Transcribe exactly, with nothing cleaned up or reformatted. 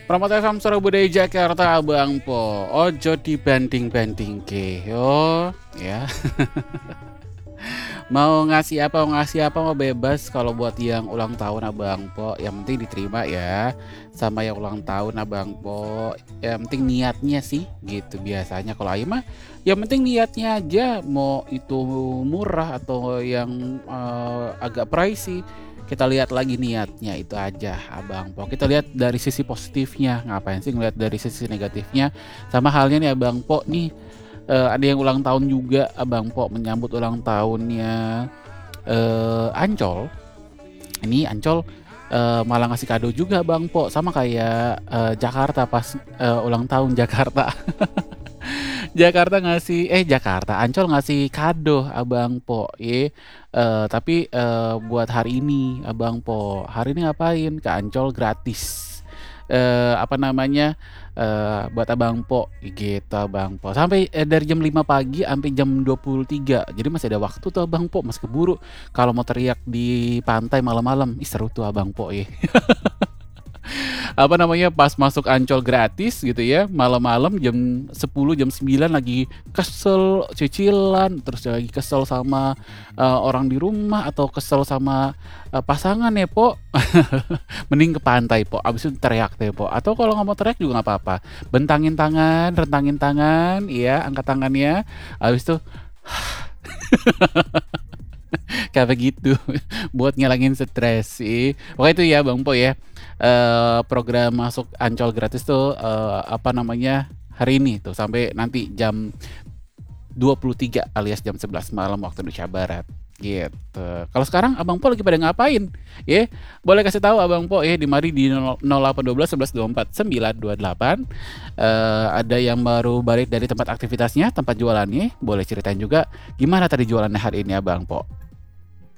Pramoto F M Surabaya Jakarta Abang Po. Ojo dibanding-bandingke yo ya. Mau ngasih apa mau ngasih apa mau bebas. Kalau buat yang ulang tahun Abang Po, yang penting diterima ya. Sama yang ulang tahun Abang Po, yang penting niatnya sih gitu. Biasanya kalau Aing mah yang penting niatnya aja, mau itu murah atau yang eh, agak pricey, kita lihat lagi niatnya itu aja Abang Po. Kita lihat dari sisi positifnya, ngapain sih ngeliat dari sisi negatifnya. Sama halnya nih Abang Po nih, eh, ada yang ulang tahun juga Abang Po, menyambut ulang tahunnya eh, Ancol. Ini Ancol eh, malah ngasih kado juga Bang Po, sama kayak eh, Jakarta pas eh, ulang tahun Jakarta. Jakarta ngasih eh Jakarta Ancol ngasih kado Abang Po ye. Eh, tapi eh, buat hari ini Abang Po, hari ini ngapain ke Ancol gratis, eh, apa namanya, eh, buat Abang Po gitu Abang Po, sampai eh, dari jam lima pagi sampai jam dua puluh tiga, jadi masih ada waktu tuh Abang Po, masih keburu kalau mau teriak di pantai malam-malam. Ih seru tuh Abang Po ya. Apa namanya, pas masuk Ancol gratis gitu ya, malam-malam jam sepuluh jam sembilan lagi kesel cicilan, terus lagi kesel sama eh, orang di rumah atau kesel sama eh, pasangan ya Po. Mending ke pantai Po, abis itu teriak deh Po, atau kalau nggak mau teriak juga nggak apa-apa, bentangin tangan, rentangin tangan, iya angkat tangannya, abis itu kayak begitu. Buat ngilangin stres sih. Pokoknya itu ya Bang Po ya. Eh, program masuk Ancol gratis tuh eh, apa namanya, hari ini tuh sampai nanti jam dua puluh tiga alias jam sebelas malam waktu Indonesia Barat. Gitu. Kalau sekarang Abang Po lagi pada ngapain? Ya, boleh kasih tahu Abang Po ya di mari di nol delapan satu dua sebelas dua puluh empat sembilan dua delapan. Eh, ada yang baru balik dari tempat aktivitasnya, tempat jualannya, boleh ceritain juga gimana tadi jualannya hari ini Abang Po.